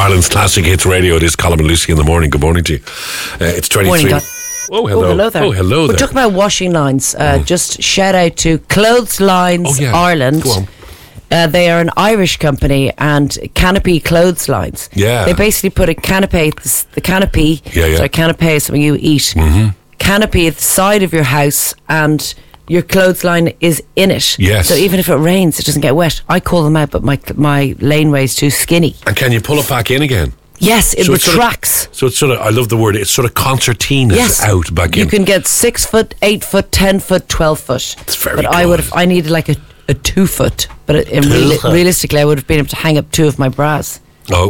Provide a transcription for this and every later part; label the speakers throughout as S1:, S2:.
S1: Ireland's Classic Hits Radio. It is Colin and Lucy in the morning. Good morning to you. It's 23.
S2: Morning, God.
S1: Oh, hello.
S2: Hello there.
S1: Oh, hello there.
S2: We're talking about washing lines. Just shout out to Clotheslines Ireland.
S1: Go on.
S2: They are an Irish company, and Canopy Clotheslines.
S1: Yeah.
S2: They basically put a canopy, the canopy. Sorry, canopy is something you eat. Canopy at the side of your house, and your clothesline is in it.
S1: Yes.
S2: So even if it rains, it doesn't get wet. I call them out, but my laneway is too skinny.
S1: And can you pull it back in again?
S2: Yes, it retracts.
S1: So it's sort of, I love the word, it's sort of concertinas out back in.
S2: You can get 6 foot, 8 foot, 10 foot, 12 foot.
S1: It's very
S2: But
S1: good.
S2: I needed like a 2 foot. But realistically, I would have been able to hang up 2 of my bras.
S1: Oh.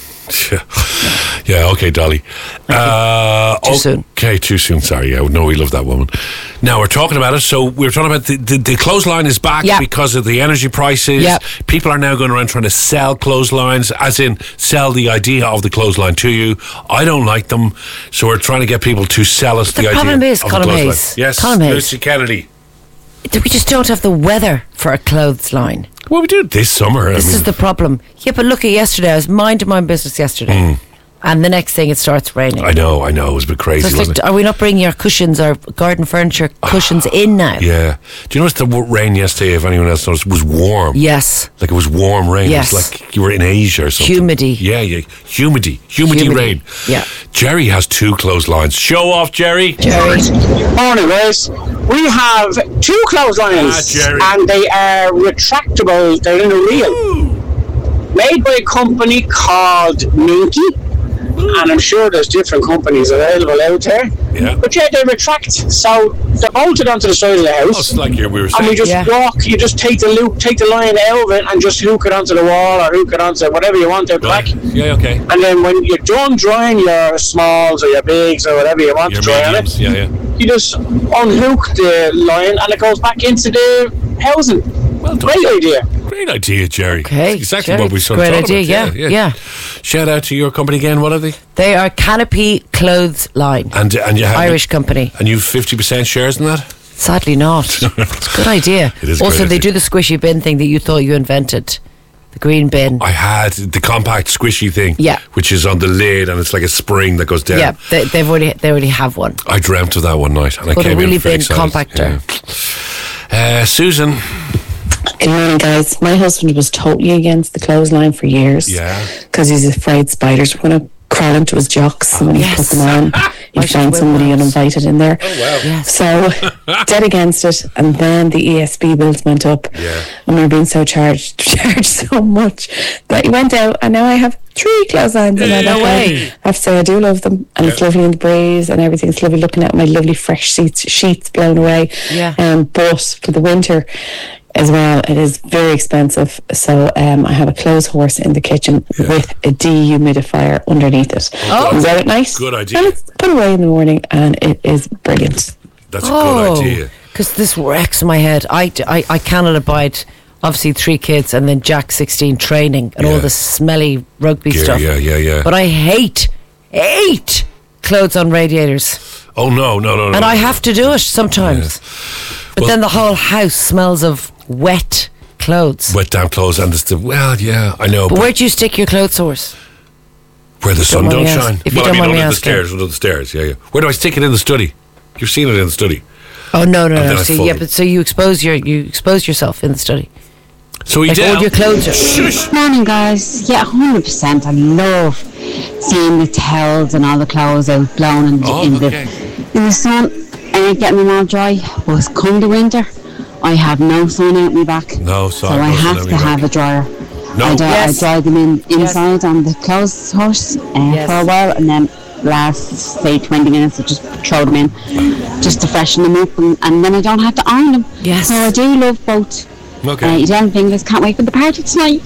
S1: Yeah, okay, Dolly.
S2: Too soon.
S1: Okay, too soon, sorry. Yeah, no, we love that woman. Now, we're talking about it. So, we're talking about the clothesline is back because of the energy prices.
S2: Yep.
S1: People are now going around trying to sell clotheslines, as in sell the idea of the clothesline to you. I don't like them, so we're trying to get people to sell us the idea
S2: problem is,
S1: of
S2: Colin
S1: the clothesline.
S2: Hayes.
S1: Yes,
S2: Colin Hayes.
S1: Lucy Kennedy.
S2: We just don't have the weather for a clothesline.
S1: Well, we do it this summer.
S2: This is the problem. Yeah, but look at yesterday. I was minding my business yesterday. And the next thing, it starts raining.
S1: I know. It was a bit crazy,
S2: So it's
S1: wasn't it?
S2: are we not bringing our cushions, our garden furniture cushions in now?
S1: Yeah. Do you notice the rain yesterday, if anyone else noticed, was warm?
S2: Yes.
S1: Like it was warm rain.
S2: Yes.
S1: It was like you were in Asia or something.
S2: Humidity.
S1: Yeah. Humidity rain.
S2: Yeah.
S1: Jerry has 2 clotheslines. Show off, Jerry.
S3: Morning, guys. We have 2 clotheslines,
S1: Jerry.
S3: and they are retractable. They're in a reel, made by a company called Minky. And I'm sure there's different companies available out there.
S1: Yeah.
S3: But yeah, they retract. So they're bolted onto the side of the house.
S1: Oh, it's like we were saying.
S3: And we just walk, you just take the loop, take the line out of it and just hook it onto the wall or hook it onto whatever you want out the back.
S1: Yeah, okay.
S3: And then when you're done drying your smalls or your bigs or whatever you want
S1: Your
S3: to dry on
S1: mediums.
S3: it, you just unhook the line and it goes back into the housing.
S1: Well done.
S3: Great idea.
S1: Great idea, Jerry.
S2: Okay,
S1: That's exactly
S2: Jerry,
S1: what we sort of
S2: great
S1: thought
S2: idea,
S1: about.
S2: yeah.
S1: Shout out to your company again. What are they?
S2: They are Canopy Clothesline.
S1: And you have
S2: Irish company.
S1: And you've 50% shares in that?
S2: Sadly not. It's a good idea.
S1: It is a
S2: also,
S1: great
S2: they
S1: idea.
S2: do the squishy bin thing that you thought you invented. The green bin.
S1: I had the compact squishy thing.
S2: Yeah.
S1: Which is on the lid and it's like a spring that goes down.
S2: Yeah, they already have one.
S1: I dreamt of that one night and I
S2: But a
S1: came in
S2: wheelie
S1: very
S2: bin
S1: excited.
S2: compactor.
S1: Yeah. Susan.
S4: Good morning, guys. My husband was totally against the clothesline for years.
S1: Yeah.
S4: Because he's afraid spiders were going to crawl into his jocks. And when he put them on, he'd
S2: should
S4: find
S2: wear
S4: somebody
S2: ones.
S4: uninvited in there.
S1: Oh, wow.
S2: Yes.
S4: So, dead against it. And then the ESB bills went up.
S1: Yeah.
S4: And we were being charged so much that he went out. And now I have 3 clotheslines in my
S2: No
S4: backyard.
S2: way.
S4: I have to say, I do love them. And it's lovely in the breeze and everything. It's lovely looking at my lovely fresh sheets blown away.
S2: Yeah.
S4: But for the winter as well, it is very expensive. So I have a clothes horse in the kitchen with a dehumidifier underneath it.
S1: Oh.
S4: Comes out at night.
S1: Good idea.
S4: And it's put away in the morning, and it is brilliant.
S1: That's a good idea.
S2: Because this wrecks my head. I cannot abide, obviously, 3 kids and then Jack 16 training and all the smelly rugby
S1: Gear,
S2: stuff.
S1: yeah.
S2: But I hate clothes on radiators.
S1: Oh, no.
S2: And I have to do it sometimes. But then the whole house smells of wet clothes.
S1: Wet, damp clothes and I know.
S2: But where do you stick your clothes horse?
S1: Where the sun
S2: mind
S1: don't
S2: me
S1: shine.
S2: asking. If you don't mind me asking.
S1: Under the stairs, yeah. Where do I stick it in the study? You've seen it in the study.
S2: Oh no!
S1: then I
S2: So,
S1: fold.
S2: but so you expose yourself in the study.
S1: So he
S2: Like
S1: did.
S2: all your clothes are.
S5: Morning, guys. Yeah, 100%. I love seeing the towels and all the clothes out blown in the sun and getting them all dry. But come the winter, I have no sun out my back.
S1: No
S5: So
S1: sun.
S5: I have to have a dryer.
S1: No.
S5: I dry them inside on the clothes horse for a while, and then last, say, 20 minutes, I just throw them in just to freshen them up, and then I don't have to iron them.
S2: Yes.
S5: So I do love both.
S1: Okay.
S5: Young fingers, can't wait for the party tonight.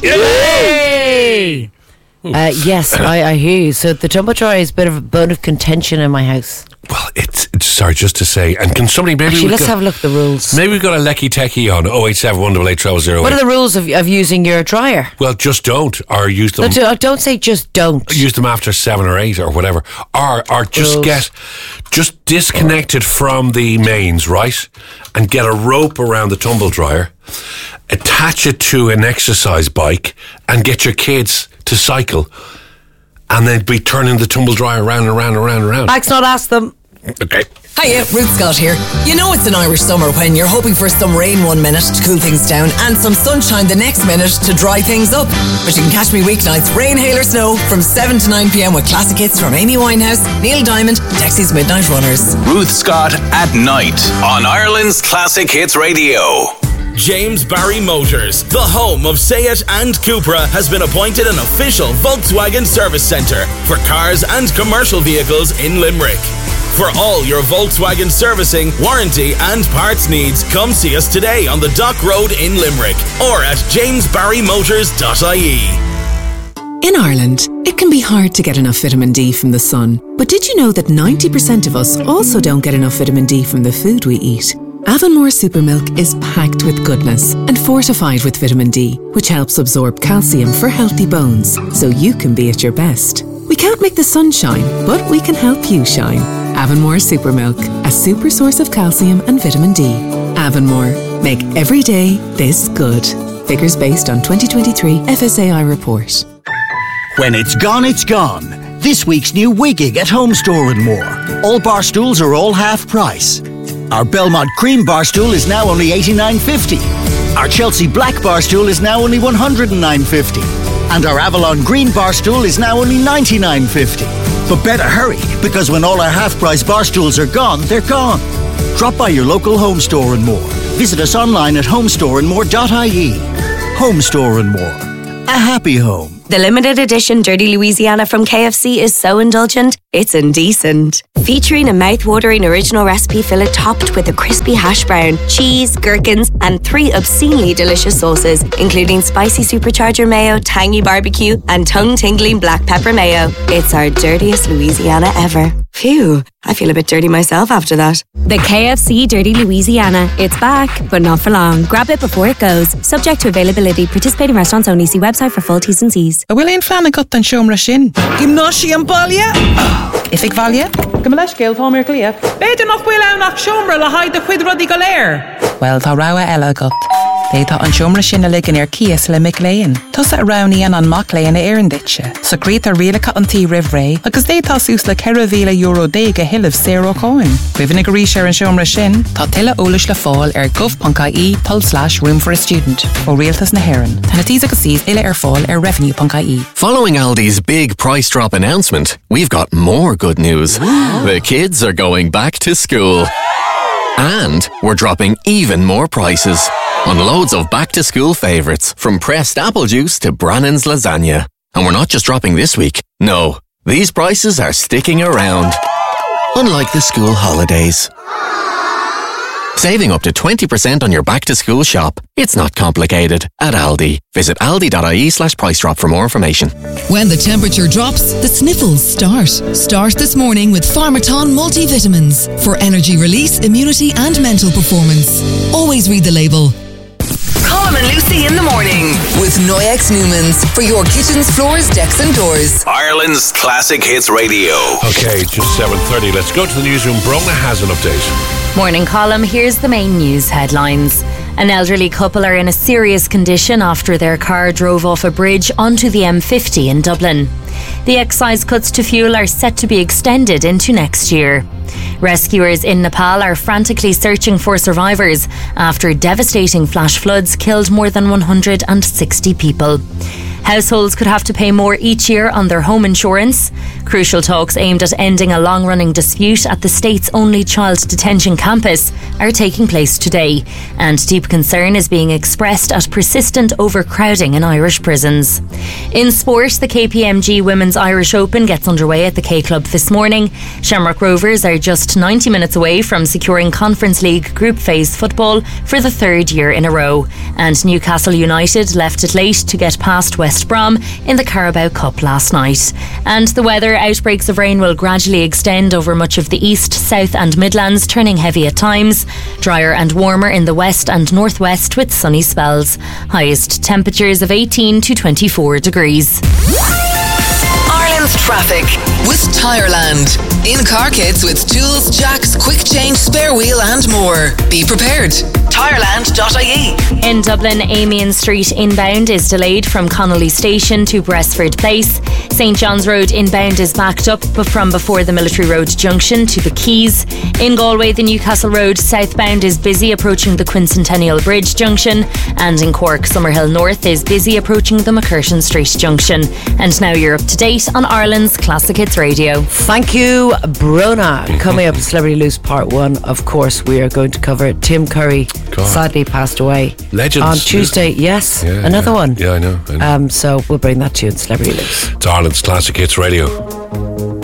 S1: Yay!
S2: Yes, I hear you. So the tumble dryer is a bit of a bone of contention in my house.
S1: Well, it's sorry, just to say, and can somebody maybe
S2: Actually, let's have a look at the rules.
S1: Maybe we've got a lecky techie on 087 188
S2: What are the rules of using your dryer?
S1: Well, just don't, or use them.
S2: Don't say just don't.
S1: Use them after 7 or 8 or whatever, or just
S2: Rules.
S1: just disconnect it from the mains, right, and get a rope around the tumble dryer, attach it to an exercise bike, and get your kids to cycle and they'd be turning the tumble dryer around and around and around and around.
S2: Mike's not asked them.
S1: Okay.
S6: Hiya, Ruth Scott here. You know it's an Irish summer when you're hoping for some rain one minute to cool things down and some sunshine the next minute to dry things up. But you can catch me weeknights, rain, hail or snow, from 7 to 9 p.m. with classic hits from Amy Winehouse, Neil Diamond, Dexy's Midnight Runners.
S7: Ruth Scott at night on Ireland's Classic Hits Radio.
S8: James Barry Motors, the home of Seat and Cupra, has been appointed an official Volkswagen service centre for cars and commercial vehicles in Limerick. For all your Volkswagen servicing, warranty and parts needs, come see us today on the Dock Road in Limerick or at jamesbarrymotors.ie.
S9: In Ireland, it can be hard to get enough vitamin D from the sun. But did you know that 90% of us also don't get enough vitamin D from the food we eat? Avonmore Supermilk is packed with goodness and fortified with vitamin D, which helps absorb calcium for healthy bones, so you can be at your best. We can't make the sun shine, but we can help you shine. Avonmore Supermilk, a super source of calcium and vitamin D. Avonmore, make every day this good. Figures based on 2023 FSAI report.
S10: When it's gone, it's gone. This week's new Wiggig at Home Store and More. All bar stools are all half price. Our Belmont Cream bar stool is now only $89.50. Our Chelsea Black bar stool is now only $109.50. And our Avalon Green bar stool is now only $99.50. But better hurry, because when all our half-price bar stools are gone, they're gone. Drop by your local Home Store and More. Visit us online at homestoreandmore.ie. Home Store and More. A happy home.
S11: The limited edition Dirty Louisiana from KFC is so indulgent, it's indecent. Featuring a mouth-watering original recipe fillet topped with a crispy hash brown, cheese, gherkins, and 3 obscenely delicious sauces, including spicy supercharger mayo, tangy barbecue, and tongue-tingling black pepper mayo. It's our dirtiest Louisiana ever. Phew, I feel a bit dirty myself after that.
S12: The KFC Dirty Louisiana. It's back, but not for long. Grab it before it goes. Subject to availability. Participating restaurants only. See website for full T's and C's.
S13: A bhfuil Flanagat an siomra sin. Gymnáisi an baile? If ik valje? Gymleis géil tá mir clia. Beidir nach bhfuil anach siomra le haid a chuid rudí go léir. Well, tá rawa eile agat. Détá an siomra sin a ligan cias le mic léin. Tás a rauníon an mac léin a éireann ditse. So grét a rialacha an tí rih ré, agus détá sús le €1,000 déige hiileh zéro coin. Cuimhnig a rí an siomra sin, tá tuile ólas le fáil gov.ie/room for a student ó rialtas na hÉireann. Tána tíos agus síos ile fáil revenue.ie.
S14: Following Aldi's big price drop announcement, we've got more good news. The kids are going back to school. And we're dropping even more prices on loads of back-to-school favourites, from pressed apple juice to Brannan's lasagna. And we're not just dropping this week. No, these prices are sticking around. Unlike the school holidays. Saving up to 20% on your back-to-school shop. It's not complicated at Aldi. Visit aldi.ie/price drop for more information.
S15: When the temperature drops, the sniffles start. Start this morning with Pharmaton multivitamins for energy release, immunity and mental performance. Always read the label.
S6: Colm and Lucy in the morning with Noyex Newmans for your kitchens, floors, decks and doors.
S7: Ireland's Classic Hits Radio.
S1: Okay, just 7:30. Let's go to the newsroom. Brona has an update.
S12: Morning, Colm. Here's the main news headlines. An elderly couple are in a serious condition after their car drove off a bridge onto the M50 in Dublin. The excise cuts to fuel are set to be extended into next year. Rescuers in Nepal are frantically searching for survivors after devastating flash floods killed more than 160 people. Households could have to pay more each year on their home insurance. Crucial talks aimed at ending a long-running dispute at the state's only child detention campus are taking place today, and deep concern is being expressed at persistent overcrowding in Irish prisons. In sport, the KPMG Women's Irish Open gets underway at the K Club this morning. Shamrock Rovers are just 90 minutes away from securing Conference League group phase football for the 3rd year in a row, and Newcastle United left it late to get past West Brom in the Carabao Cup last night. And the weather, outbreaks of rain will gradually extend over much of the east, south and Midlands, turning heavy at times. Drier and warmer in the west and northwest with sunny spells. Highest temperatures of 18 to 24 degrees.
S6: Ireland's
S15: Ireland's traffic with Tireland. In-car kits with tools, jacks, quick change, spare wheel and more. Be prepared. Tireland.ie.
S12: In Dublin, Amiens Street inbound is delayed from Connolly Station to Brestford Place. St John's Road inbound is backed up from before the Military Road junction to the Quays. In Galway, the Newcastle Road southbound is busy approaching the Quincentennial Bridge junction. And in Cork, Summerhill North is busy approaching the McCurtain Street junction. And now you're up to date on Ireland's Classic Hits Radio.
S2: Thank you, Brona. Coming up, Celebrity Loose Part 1, of course, we are going to cover Tim Curry. God. Sadly passed away.
S1: Legends.
S2: On Tuesday, yes. Another one.
S1: Yeah, I know.
S2: So we'll bring that to you in Celebrity Loose.
S1: It's Ireland's Classic Hits Radio.